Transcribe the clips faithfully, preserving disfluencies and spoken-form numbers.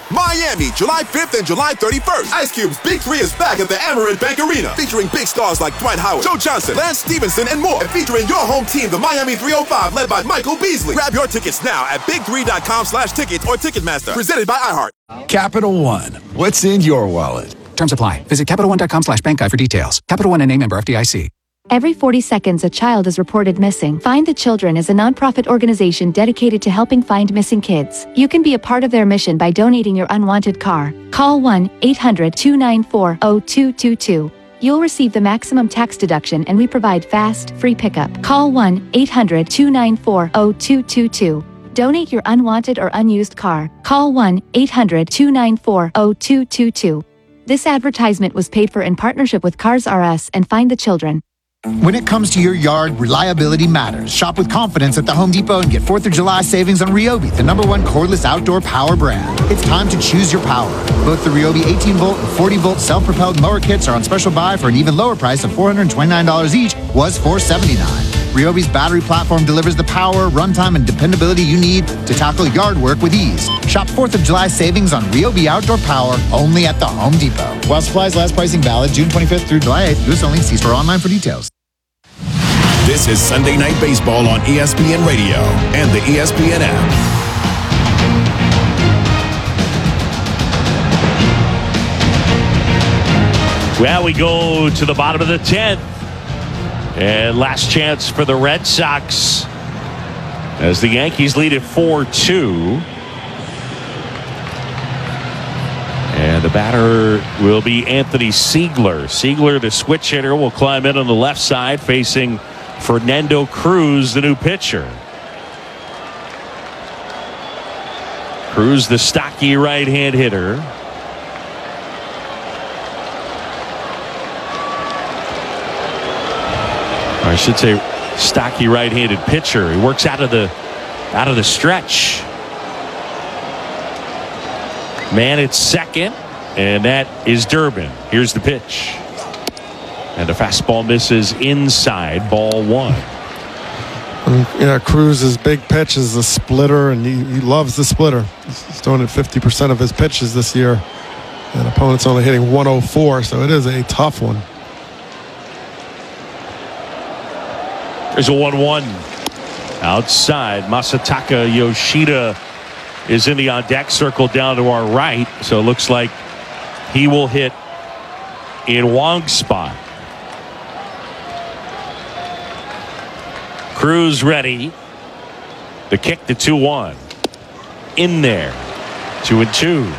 Miami, July fifth and July thirty-first. Ice Cube's Big Three is back at the Amerant Bank Arena, featuring big stars like Dwight Howard, Joe Johnson, Lance Stevenson, and more. And featuring your home team, the Miami three oh five, led by Michael Beasley. Grab your tickets now at big three dot com slash tickets or Ticketmaster. Presented by iHeart. Capital One. What's in your wallet? Terms apply. Visit Capital One dot com slash bank guide for details. Capital One and a member F D I C. Every forty seconds, a child is reported missing. Find the Children is a nonprofit organization dedicated to helping find missing kids. You can be a part of their mission by donating your unwanted car. Call one eight hundred two nine four zero two two two. You'll receive the maximum tax deduction, and we provide fast, free pickup. Call one eight hundred two nine four zero two two two. Donate your unwanted or unused car. Call one eight hundred two nine four zero two two two. This advertisement was paid for in partnership with Cars R Us and Find the Children. When it comes to your yard, reliability matters. Shop with confidence at the Home Depot and get fourth of July savings on Ryobi, the number one cordless outdoor power brand. It's time to choose your power. Both the Ryobi eighteen volt and forty volt self-propelled mower kits are on special buy for an even lower price of four hundred twenty-nine dollars each, was four hundred seventy-nine dollars. Ryobi's battery platform delivers the power, runtime, and dependability you need to tackle yard work with ease. Shop fourth of July savings on Ryobi outdoor power only at the Home Depot. While supplies last, pricing valid June twenty-fifth through July eighth. U S only. See store online for details. This is Sunday Night Baseball on E S P N Radio and the E S P N app. Well, we go to the bottom of the tenth. And last chance for the Red Sox as the Yankees lead at four two. And the batter will be Anthony Siegler. Siegler, the switch hitter, will climb in on the left side facing Fernando Cruz, the new pitcher. Cruz, the stocky right-hand hitter. Or I should say stocky right-handed pitcher. He works out of the out of the stretch. Man at second, and that is Durbin. Here's the pitch. And the fastball misses inside, ball one. You know, Cruz's big pitch is the splitter, and he, he loves the splitter. He's throwing it fifty percent of his pitches this year. And opponent's only hitting one oh four, so it is a tough one. There's a one one. Outside, Masataka Yoshida is in the on-deck circle down to our right. So it looks like he will hit in Wong's spot. Cruz ready. The kick to two one. In there. Two and two.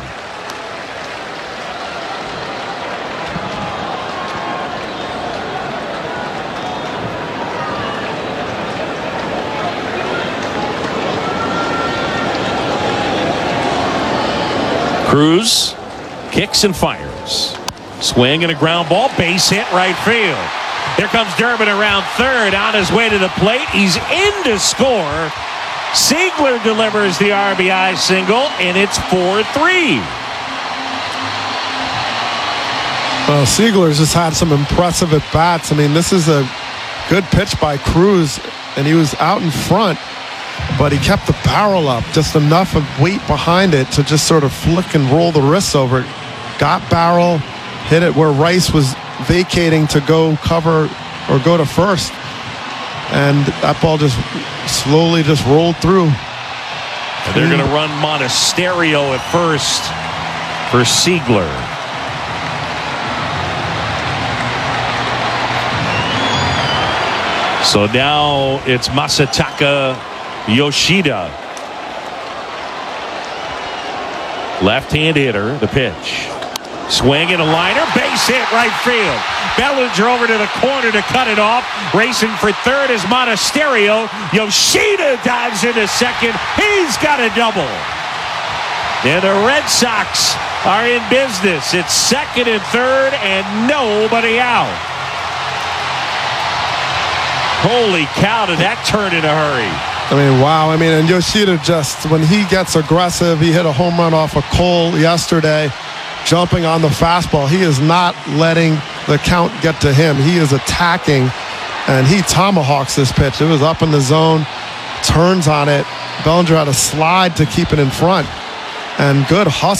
Cruz kicks and fires. Swing and a ground ball. Base hit right field. Here comes Durbin around third on his way to the plate. He's in to score. Siegler delivers the R B I single, and it's four three. Well, Siegler's just had some impressive at-bats. I mean, this is a good pitch by Cruz, and he was out in front, but he kept the barrel up, just enough of weight behind it to just sort of flick and roll the wrists over it. Got barrel, hit it where Rice was vacating to go cover or go to first, and that ball just slowly just rolled through. And they're going to run Monasterio at first for Siegler. So now it's Masataka Yoshida. Left-hand hitter, the pitch. Swing and a liner, base hit right field. Bellinger over to the corner to cut it off. Racing for third is Monasterio. Yoshida dives into second. He's got a double. And the Red Sox are in business. It's second and third and nobody out. Holy cow, did that turn in a hurry. I mean, wow. I mean, and Yoshida just, when he gets aggressive, he hit a home run off of Cole yesterday, jumping on the fastball. He is not letting the count get to him. He is attacking, and he tomahawks this pitch. It was up in the zone, turns on it. Bellinger had a slide to keep it in front, and good hustle.